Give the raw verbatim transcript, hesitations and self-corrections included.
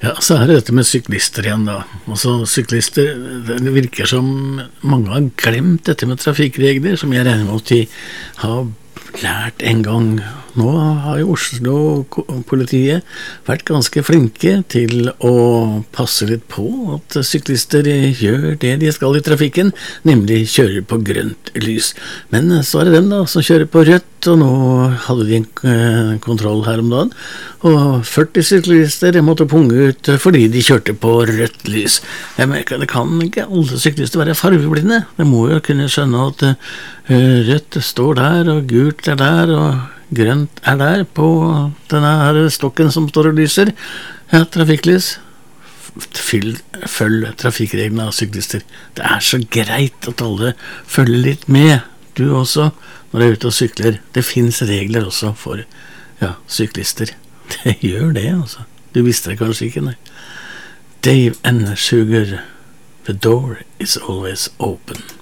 Ja, så er det dette med syklister igjen da. Altså syklister, det virker som mange har glemt dette med trafikkregler, som jeg regner med at de har lært en gang. Nå har jo Oslo-politiet vært ganske flinke til å passe litt på at syklister gjør det de skal i trafikken, nemlig kjører på grønt lys. Men så er det dem da som kjører på rødt, og nå hadde de en kontroll her om dagen, og førti syklister måtte punge ut fordi de kjørte på rødt lys. Jeg merker, det kan ikke alle syklister være farveblinde. De må jo kunne skjønne at rødt står der, og gult er der, og grønt er der på denne her stokken som står og lyser. Ja, trafikklys. Fyll, følg trafikkreglene av syklister. Det er så greit at alle følger litt med. Du også, når du er ute og sykler. Det finnes regler også for ja, syklister. Det gjør det, altså. Du visste det kanskje ikke, nei. Dave and Sugar, the door is always open.